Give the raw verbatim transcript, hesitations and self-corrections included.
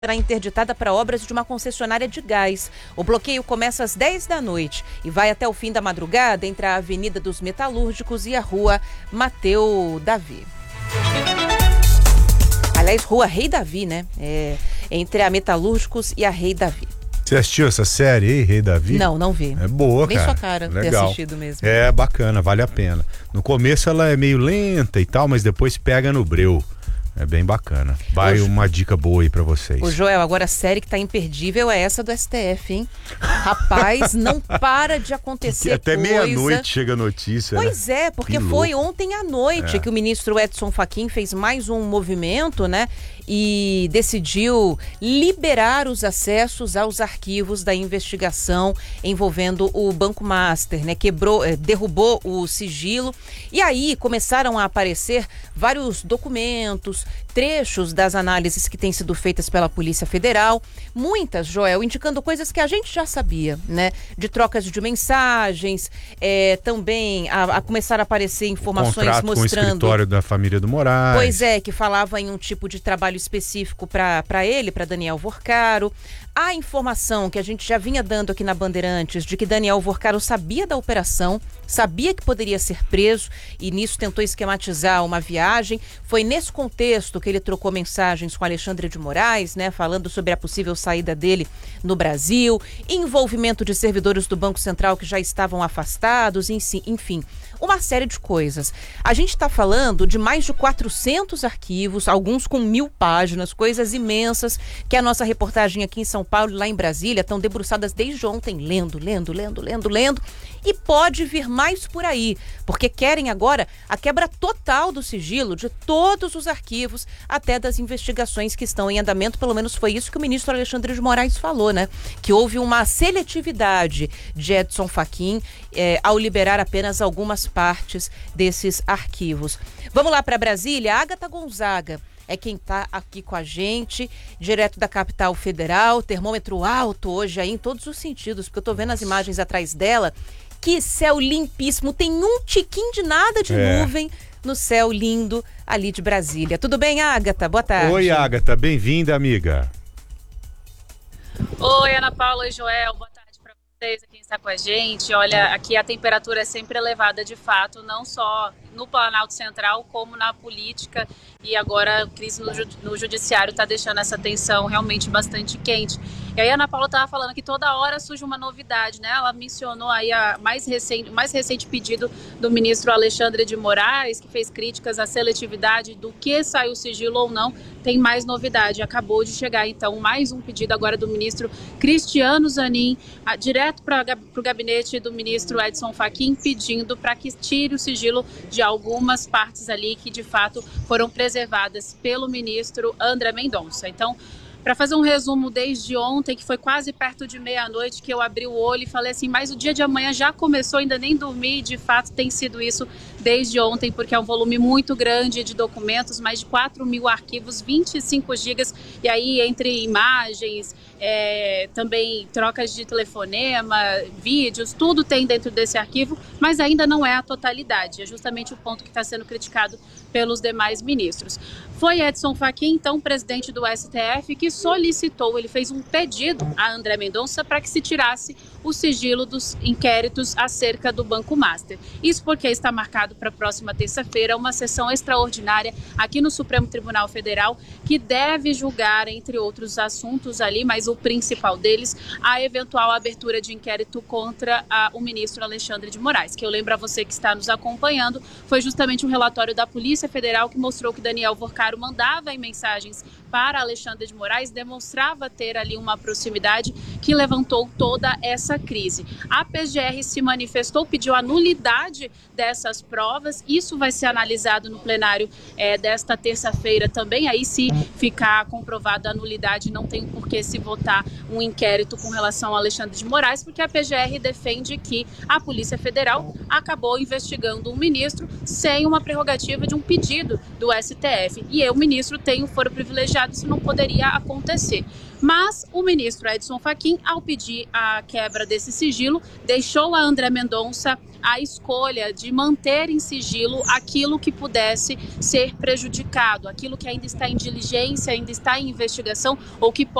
será interditada para obras de uma concessionária de gás. O bloqueio começa às dez da noite e vai até o fim da madrugada entre a Avenida dos Metalúrgicos e a Rua Mateu Davi. Aliás, Rua Rei Davi, né? É, entre a Metalúrgicos e a Rei Davi. Você assistiu essa série aí, Rei Davi? Não, não vi. É boa, bem cara. Bem sua cara Legal. ter assistido mesmo. É bacana, vale a pena. No começo ela é meio lenta e tal, mas depois pega no breu. É bem bacana. Vai o... uma dica boa aí pra vocês. O Joel, agora a série que tá imperdível é essa do S T F, hein? Rapaz, não para de acontecer que até coisa. meia-noite chega a notícia. Pois né? é, porque que foi louco. ontem à noite é. que o ministro Edson Fachin fez mais um movimento, né? E decidiu liberar os acessos aos arquivos da investigação envolvendo o Banco Master, né? Quebrou, eh, derrubou o sigilo e aí começaram a aparecer vários documentos, trechos das análises que têm sido feitas pela Polícia Federal, muitas, Joel, indicando coisas que a gente já sabia, né? De trocas de mensagens, é, também a, a começar a aparecer informações contrato mostrando... com o escritório da família do Moraes. Pois é, que falava em um tipo de trabalho específico para ele, para Daniel Vorcaro. A informação que a gente já vinha dando aqui na Bandeirantes de que Daniel Vorcaro sabia da operação, sabia que poderia ser preso e nisso tentou esquematizar uma viagem. Foi nesse contexto que ele trocou mensagens com Alexandre de Moraes, né, falando sobre a possível saída dele no Brasil, envolvimento de servidores do Banco Central que já estavam afastados, enfim, uma série de coisas. A gente está falando de mais de quatrocentos arquivos, alguns com mil páginas, coisas imensas que a nossa reportagem aqui em São Paulo e lá em Brasília estão debruçadas desde ontem, lendo, lendo, lendo, lendo, lendo, e pode vir mais por aí, porque querem agora a quebra total do sigilo de todos os arquivos, até das investigações que estão em andamento. Pelo menos foi isso que o ministro Alexandre de Moraes falou, né? Que houve uma seletividade de Edson Fachin eh, ao liberar apenas algumas partes desses arquivos. Vamos lá para Brasília. A Agatha Gonzaga é quem está aqui com a gente, direto da capital federal, termômetro alto hoje aí em todos os sentidos, porque eu tô vendo as imagens atrás dela. Que céu limpíssimo, tem um tiquinho de nada de é. nuvem no céu lindo ali de Brasília. Tudo bem, Agatha? Boa tarde. Oi, Agatha, bem-vinda, amiga. Oi, Ana Paula e Joel, boa tarde para vocês, quem está com a gente. Olha, aqui a temperatura é sempre elevada de fato, não só no Planalto Central, como na política, e agora a crise no, no judiciário está deixando essa tensão realmente bastante quente. E aí a Ana Paula estava falando que toda hora surge uma novidade, né? Ela mencionou aí a mais recente, o mais recente pedido do ministro Alexandre de Moraes, que fez críticas à seletividade do que saiu sigilo ou não. Tem mais novidade, acabou de chegar então mais um pedido agora do ministro Cristiano Zanin, a, direto para o gabinete do ministro Edson Fachin, pedindo para que tire o sigilo de algumas partes ali que de fato foram preservadas pelo ministro André Mendonça. Então, para fazer um resumo, desde ontem, que foi quase perto de meia-noite, que eu abri o olho e falei assim, mas o dia de amanhã já começou, ainda nem dormi, e de fato tem sido isso desde ontem, porque é um volume muito grande de documentos, mais de quatro mil arquivos, vinte e cinco gigas, e aí entre imagens, é, também trocas de telefonema, vídeos, tudo tem dentro desse arquivo, mas ainda não é a totalidade, é justamente o ponto que está sendo criticado pelos demais ministros. Foi Edson Fachin, então presidente do S T F, que solicitou, ele fez um pedido a André Mendonça para que se tirasse o sigilo dos inquéritos acerca do Banco Master. Isso porque está marcado para a próxima terça-feira uma sessão extraordinária aqui no Supremo Tribunal Federal que deve julgar, entre outros assuntos ali, mas o principal deles, a eventual abertura de inquérito contra a, o ministro Alexandre de Moraes, que eu lembro a você que está nos acompanhando, foi justamente um relatório da Polícia Federal que mostrou que Daniel Vorcaro mandava em mensagens para Alexandre de Moraes, demonstrava ter ali uma proximidade que levantou toda essa crise. A P G R se manifestou, pediu a nulidade dessas provas, isso vai ser analisado no plenário é, desta terça-feira também, aí se ficar comprovada a nulidade, não tem por que se votar um inquérito com relação a Alexandre de Moraes, porque a P G R defende que a Polícia Federal acabou investigando um ministro sem uma prerrogativa de um pedido do S T F, e o ministro tem o foro privilegiado, isso não poderia acontecer. Mas o ministro Edson Fachin, ao pedir a quebra desse sigilo, deixou a André Mendonça a escolha de manter em sigilo aquilo que pudesse ser prejudicado, aquilo que ainda está em diligência, ainda está em investigação ou que